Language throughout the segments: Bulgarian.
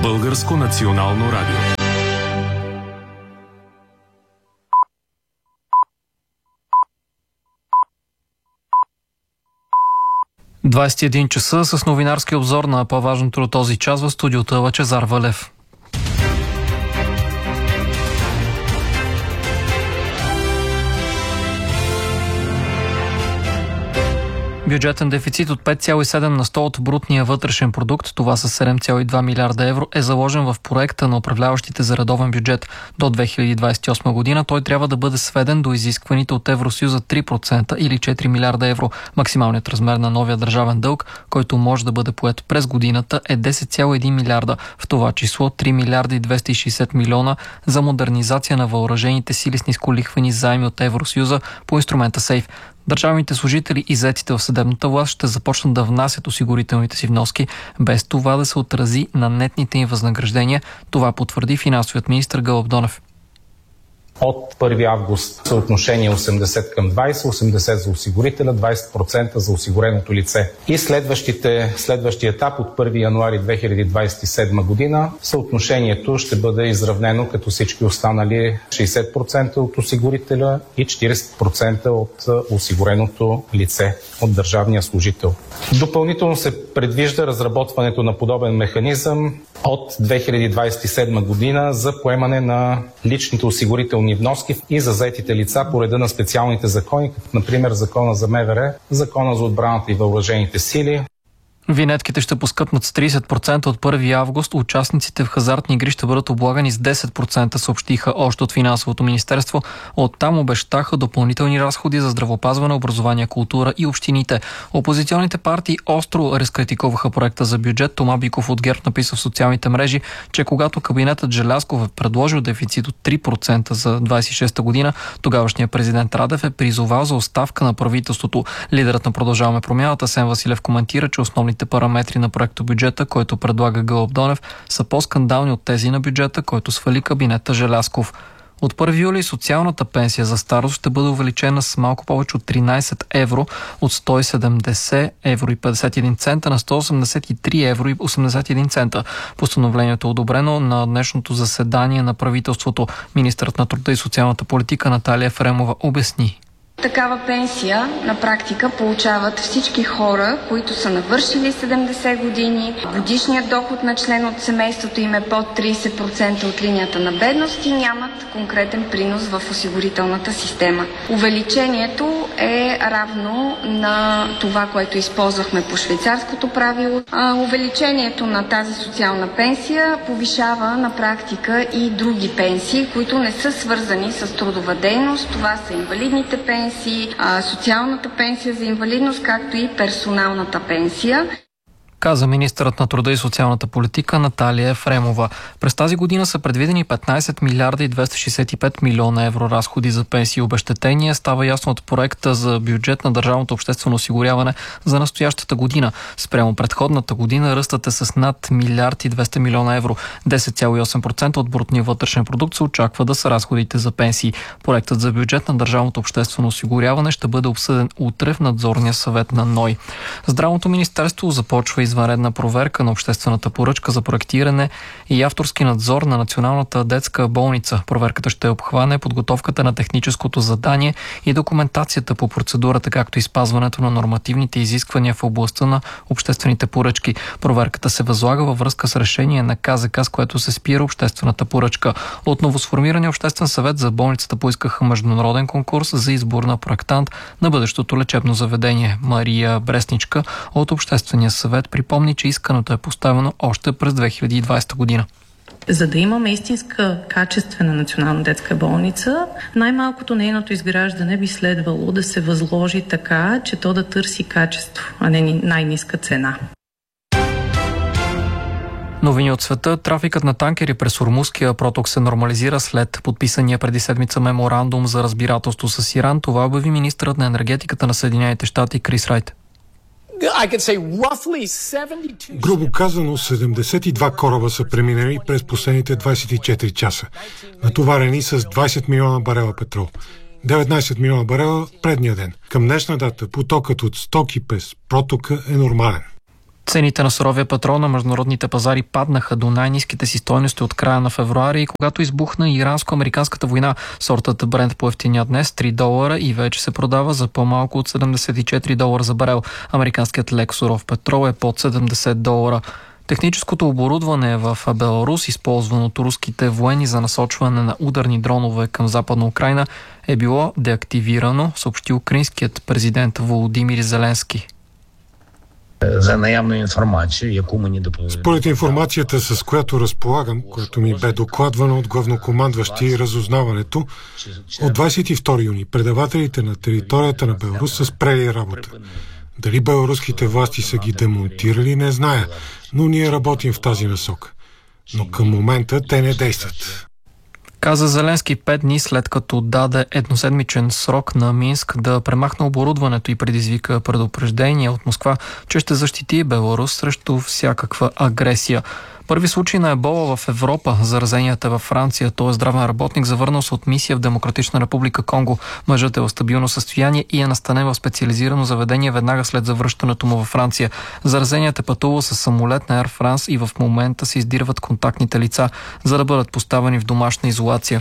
Българско национално радио. ...21 часа с новинарски обзор на по-важното от този час в студиото Лъчезар Валев. Бюджетен дефицит от 5,7 на 100 от брутния вътрешен продукт, това са 7,2 милиарда евро, е заложен в проекта на управляващите за редовен бюджет до 2028 година. Той трябва да бъде сведен до изискваните от Евросъюза 3% или 4 милиарда евро. Максималният размер на новия държавен дълг, който може да бъде поет през годината, е 10,1 милиарда. В това число 3 милиарда и 260 милиона за модернизация на въоръжените сили с нисколихвени заеми от Евросъюза по инструмента СЕЙФ. Държавните служители и заетите в съдебната власт ще започнат да внасят осигурителните си вноски, без това да се отрази на нетните им възнаграждения. Това потвърди финансовият министър Гълъб Донев. От 1 август съотношение 80 към 20, 80 за осигурителя, 20% за осигуреното лице. И следващия етап от 1 януари 2027 година съотношението ще бъде изравнено като всички останали 60% от осигурителя и 40% от осигуреното лице, от държавния служител. Допълнително се предвижда разработването на подобен механизъм от 2027 година за поемане на личните осигурителни вноски и за заетите лица по реда на специалните закони, като например Закона за МВР, Закона за отбраната и въоръжените сили. Винетките ще поскъпнат с 30% от 1 август. Участниците в хазартни игри ще бъдат облагани с 10%, съобщиха още от Финансовото министерство. Оттам обещаха допълнителни разходи за здравеопазване, образование, култура и общините. Опозиционните партии остро разкритикуваха проекта за бюджет. Тома Биков от ГЕРБ написа в социалните мрежи, че когато кабинетът Желязков е предложил дефицит от 3% за 26-та година, тогавашният президент Радев е призовал за оставка на правителството. Лидерът на Продължаваме промяната Асен Василев коментира, че основните параметри на проектобюджета, който предлага Гълъб Донев, са по-скандални от тези на бюджета, който свали кабинета Желязков. От 1 юли социалната пенсия за старост ще бъде увеличена с малко повече от 13 евро, от 170 евро и 51 цента на 183 евро и 81 цента. Постановлението е одобрено на днешното заседание на правителството. Министърът на труда и социалната политика Наталия Ефремова обясни. Такава пенсия на практика получават всички хора, които са навършили 70 години. Годишният доход на член от семейството им е под 30% от линията на бедност и нямат конкретен принос в осигурителната система. Увеличението е равно на това, което използвахме по швейцарското правило. Увеличението на тази социална пенсия повишава на практика и други пенсии, които не са свързани с трудова дейност. Това са инвалидните пенсии, социалната пенсия за инвалидност, както и персоналната пенсия. Каза министърът на труда и социалната политика Наталия Ефремова. През тази година са предвидени 15 милиарда и 265 милиона евро разходи за пенсии и обезщетения. Става ясно от проекта за бюджет на държавното обществено осигуряване за настоящата година. Спрямо предходната година ръстът е с над милиард и 200 милиона евро. 10,8% от брутния вътрешен продукт се очаква да са разходите за пенсии. Проектът за бюджет на държавното обществено осигуряване ще бъде обсъден утре в надзорния съвет на НОИ. Здравното министерство започва извънредна проверка на обществената поръчка за проектиране и авторски надзор на Националната детска болница. Проверката ще обхване подготовката на техническото задание и документацията по процедурата, както и спазването на нормативните изисквания в областта на обществените поръчки. Проверката се възлага във връзка с решение на КЗК, с което се спира обществената поръчка. От новосформирания обществен съвет за болницата поискаха международен конкурс за избор на проектант на бъдещото лечебно заведение. Мария Бресничка от Обществения съвет припомни, че искането е поставено още през 2020 година. За да имаме истинска качествена национална детска болница, най-малкото нейното изграждане би следвало да се възложи така, че то да търси качество, а не най-ниска цена. Новини от света. Трафикът на танкери през Ормузския проток се нормализира след подписания преди седмица меморандум за разбирателство с Иран. Това обяви министърът на енергетиката на Съединените щати Крис Райт. Грубо казано, 72 кораба са преминали през последните 24 часа, натоварени с 20 милиона барела петрол. 19 милиона барела предния ден. Към днешна дата потокът от стоки през протока е нормален. Цените на суровия петрол на международните пазари паднаха до най-ниските си стойности от края на февруари, когато избухна иранско-американската война. Сортът Брент поевтиня днес $3 и вече се продава за по-малко от $74 за барел. Американският лек суров петрол е под $70. Техническото оборудване в Беларус, използвано от руските военни за насочване на ударни дронове към Западна Украйна, е било деактивирано, съобщи украинският президент Володимир Зеленски. За наявна информация, яку мені доповіли. Според информацията, с която разполагам, която ми бе докладвана от главнокомандващия и разузнаването, от 22 юни предавателите на територията на Беларус са спрели работа. Дали беларуските власти са ги демонтирали, не зная, но ние работим в тази насока. Но към момента те не действат. Каза Зеленски 5 дни след като даде едноседмичен срок на Минск да премахне оборудването и предизвика предупреждение от Москва, че ще защити Беларус срещу всякаква агресия. Първи случай на ебола в Европа. Заразенията във Франция. Той е здравен работник, завърнал се от мисия в Демократична република Конго. Мъжът е в стабилно състояние и е настанен в специализирано заведение веднага след завръщането му във Франция. Заразеният е пътувал със самолет на Air France и в момента се издирват контактните лица, за да бъдат поставени в домашна изолация.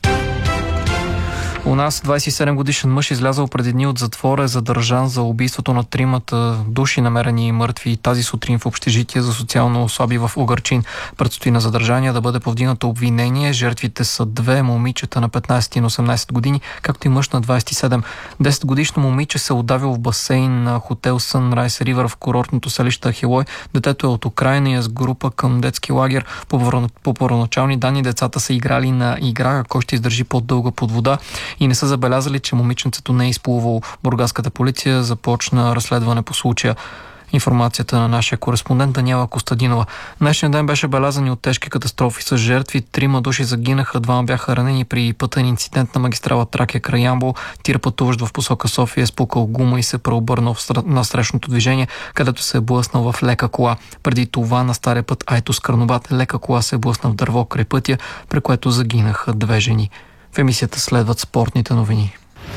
У нас 27-годишен мъж, излязъл преди дни от затвора, е задържан за убийството на 3 души, намерени мъртви тази сутрин в общежитие за социално слаби в Угърчин. Предстои на задържания да бъде повдигнато обвинение. Жертвите са 2 момичета на 15 и на 18 години, както и мъж на 27. 10-годишно момиче се удавил в басейн на хотел Sunrise River в курортното селище Ахилой. Детето е от Украйна и е с група към детски лагер. По първоначални данни децата са играли на игра, кой ще издържи по-дълго под вода, и не са забелязали, че момиченцето не е изплувало. Бургаската полиция започна разследване по случая. Информацията на нашия кореспондент Даниела Костадинова. Днешният ден беше белязан и от тежки катастрофи с жертви. 3 души загинаха, 2 бяха ранени при пътен инцидент на магистрала Тракия край Ямбол. Тир, пътуващ в посока София, е спукал гума и се преобърнал на срещното движение, където се е блъснал в лека кола. Преди това на стария път Айтос Карнобат лека кола се е блъсна в дърво край пътя, при което загинаха 2 жени. В емисията следват спортните новини.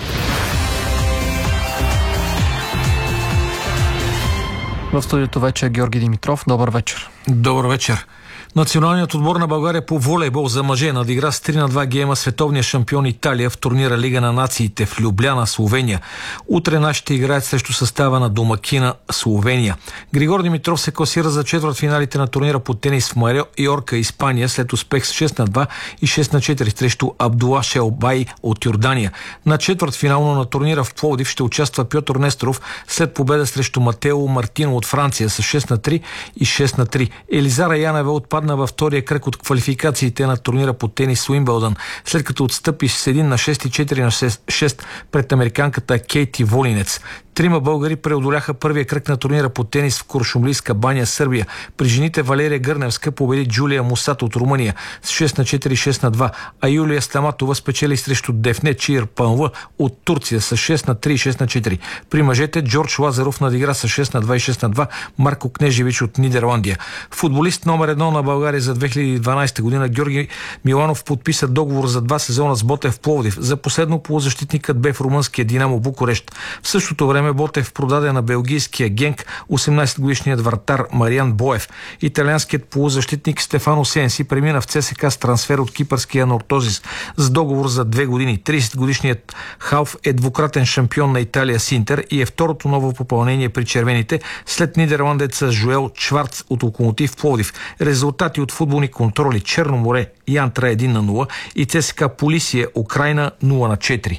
В студиото вече е Георги Димитров. Добър вечер. Добър вечер. Националният отбор на България по волейбол за мъже надигра с 3-2 гейма световния шампион Италия в турнира Лига на нациите в Любляна, Словения. Утре нашите играят срещу състава на домакина Словения. Григор Димитров се класира за четвъртфиналите на турнира по тенис в Майорка, Испания, след успех с 6-2 и 6-4 срещу Абдула Шелбай от Йордания. На четвъртфинално на турнира в Пловдив ще участва Пьотър Несторов след победа срещу Матео Мартино от Франция с 6-3 и 6-3. Елизара Янева отпадна във втория кръг от квалификациите на турнира по тенис Уимбълдън, след като отстъпи с 1 на 6 и 4 на 6 пред американката Кейти Волинец. 3 българи преодоляха първия кръг на турнира по тенис в Куршумлийска баня, Сърбия. При жените Валерия Гърневска победи Джулия Мусат от Румъния с 6-4 и 6-2, а Юлия Стаматова спечели срещу Дефне Чир Панва от Турция с 6-3 и 6-4. При мъжете Джордж Лазаров надигра с 6-2 и 6-2 Марко Кнежевич от Нидерландия. Футболист номер 1 на България за 2012 година Георги Миланов подписа договор за 2 сезона с Ботев Пловдив. За последно полузащитникът бе в румънския Динамо Букурещ. В същото време Ботев продаде на белгийския Генк 18-годишният вратар Мариан Боев. Италианският полузащитник Стефано Сенси премина в ЦСКА с трансфер от кипърския Нортозис с договор за 2 години. 30-годишният халф е двукратен шампион на Италия с Интер и е второто ново попълнение при червените след нидерландеца Жуел Чварц от Локомотив Пловдив. Резултати от футболни контроли: Черно море Янтра 1-0 и ЦСКА Полисия Украйна 0-4.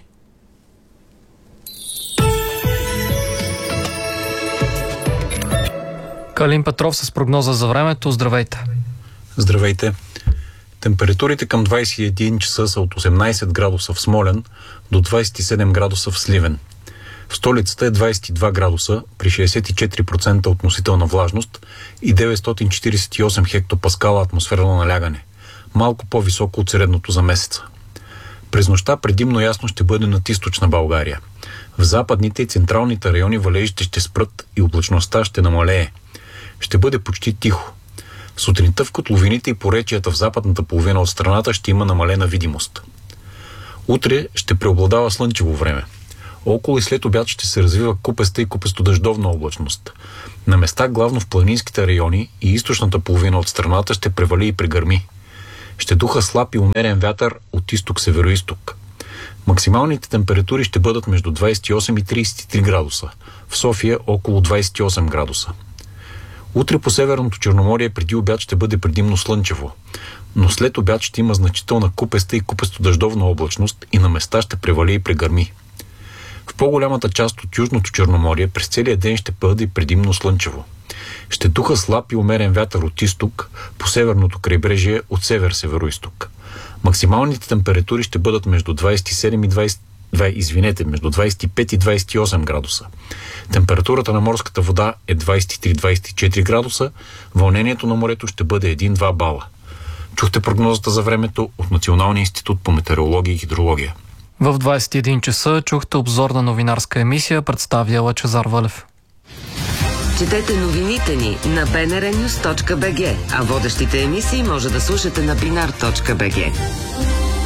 Калин Петров с прогноза за времето. Здравейте. Здравейте. Температурите към 21 часа са от 18 градуса в Смолян до 27 градуса в Сливен. В столицата е 22 градуса при 64% относителна влажност и 948 хектопаскала атмосферно налягане. Малко по-високо от средното за месеца. През нощта предимно ясно ще бъде над източна България. В западните и централните райони валежите ще спрат и облачността ще намалее. Ще бъде почти тихо. Сутринта в котловините и поречията в западната половина от страната ще има намалена видимост. Утре ще преобладава слънчево време. Около и след обяд ще се развива купеста и купесто-дъждовна облачност. На места, главно в планинските райони и източната половина от страната, ще превали и прегърми. Ще духа слаб и умерен вятър от изток-североизток. Максималните температури ще бъдат между 28 и 33 градуса. В София около 28 градуса. Утре по Северното Черноморие преди обяд ще бъде предимно слънчево, но след обяд ще има значителна купеста и купесто-дъждовна облачност и на места ще превали и прегърми. В по-голямата част от Южното Черноморие през целия ден ще бъде предимно слънчево. Ще духа слаб и умерен вятър от изток по северното крайбрежие от север-североизток. Максималните температури ще бъдат между 25 и 28 градуса. Температурата на морската вода е 23-24 градуса, вълнението на морето ще бъде 1-2 бала. Чухте прогнозата за времето от Националния институт по метеорология и хидрология. В 21 часа чухте обзорна новинарска емисия, представя Лъчезар Вълев. Четете новините ни на bnrnews.bg, а водещите емисии може да слушате на binar.bg.